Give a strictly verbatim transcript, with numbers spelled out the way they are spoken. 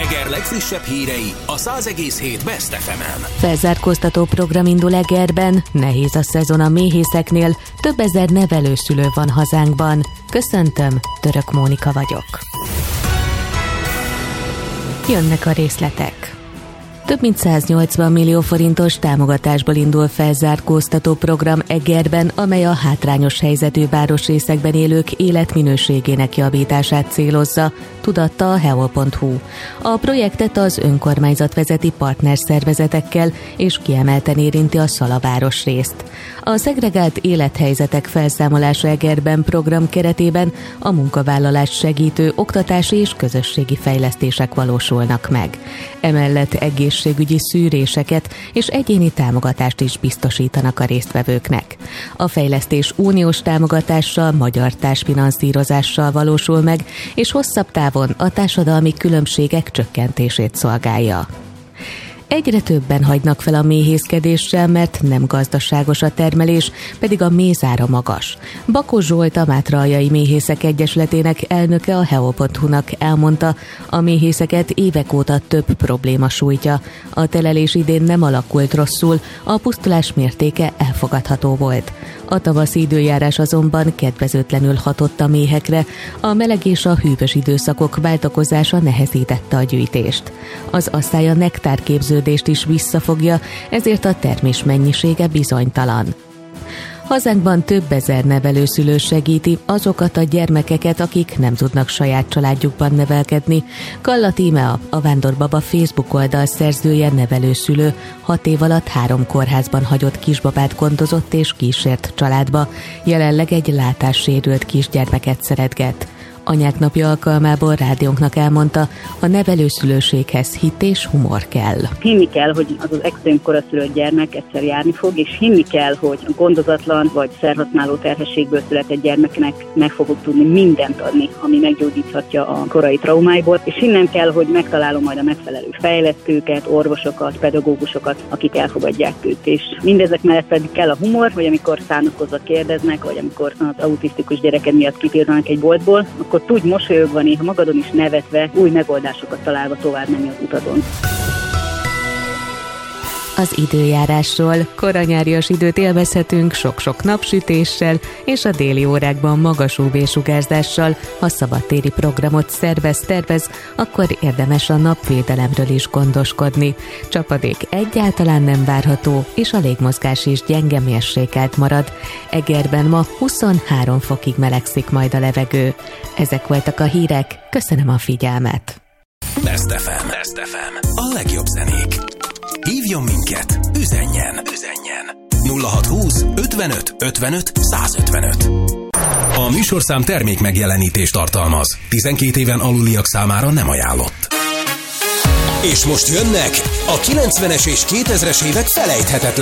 Eger legfrissebb hírei a száz egész hét Best ef emen. Felzárkóztató program indul Egerben, nehéz a szezon a méhészeknél, több ezer nevelőszülő van hazánkban. Köszöntöm, Török Mónika vagyok. Jönnek a részletek. Több mint száznyolcvan millió forintos támogatásból indul felzárkóztató program Egerben, amely a hátrányos helyzetű városrészekben élők életminőségének javítását célozza, tudatta a heo pont hu. A projektet az önkormányzat vezeti partnerszervezetekkel, és kiemelten érinti a Szala városrészt. A szegregált élethelyzetek felszámolása Egerben program keretében a munkavállalást segítő oktatási és közösségi fejlesztések valósulnak meg. Emellett egészségügyi szűréseket és egyéni támogatást is biztosítanak a résztvevőknek. A fejlesztés uniós támogatással, magyar társfinanszírozással valósul meg, és hosszabb távon a társadalmi különbségek csökkentését szolgálja. Egyre többen hagynak fel a méhészkedéssel, mert nem gazdaságos a termelés, pedig a mézára magas. Bakos Zsolt, a Mátraljai Méhészek Egyesületének elnöke a heo pont hu-nak elmondta, a méhészeket évek óta több probléma sújtja. A telelés idén nem alakult rosszul, a pusztulás mértéke elfogadható volt. A tavaszi időjárás azonban kedvezőtlenül hatott a méhekre, a meleg és a hűvös időszakok váltakozása nehezítette a gyűjtést. Az asszály a nektárképződést is visszafogja, ezért a termés mennyisége bizonytalan. Hazánkban több ezer nevelőszülő segíti azokat a gyermekeket, akik nem tudnak saját családjukban nevelkedni. Kalla Tímea, a Vándorbaba Facebook oldal szerzője, nevelőszülő, hat év alatt három kórházban hagyott kisbabát gondozott és kísért családba. Jelenleg egy látássérült kisgyermeket szeretget. Anyák napja alkalmából rádiónknak elmondta, a nevelőszülőséghez hit és humor kell. Hinni kell, hogy az az extrém koraszülött gyermek egyszer járni fog, és hinni kell, hogy a gondozatlan vagy szerhasználó terhességből született gyermeknek meg fogok tudni mindent adni, ami meggyógyíthatja a korai traumáiból, és hinnem kell, hogy megtalálom majd a megfelelő fejlesztőket, orvosokat, pedagógusokat, akik elfogadják őt. És mindezek mellett pedig kell a humor, hogy amikor szánakozva kérdeznek, vagy amikor az autisztikus gyereked miatt kipirdanak egy boltból, akkor tudj mosolyogva, néha magadon is nevetve, új megoldásokat találva tovább menni az utadon. Az időjárásról: koranyárias időt élvezhetünk sok-sok napsütéssel, és a déli órákban magas ú vé-sugárzással. Ha szabadtéri programot szervez-tervez, akkor érdemes a napvédelemről is gondoskodni. Csapadék egyáltalán nem várható, és a légmozgás is gyenge mérsékelt marad. Egerben ma huszonhárom fokig melegszik majd a levegő. Ezek voltak a hírek, köszönöm a figyelmet. Best ef em. Best ef em. A legjobb zenék. Hívjon minket, üzenjen, üzenjen. nulla hat húsz ötvenöt ötvenöt százötvenöt. A műsorszám termék megjelenítést tartalmaz. tizenkét éven aluliak számára nem ajánlott. És most jönnek a kilencvenes és kétezres évek felejthetetlen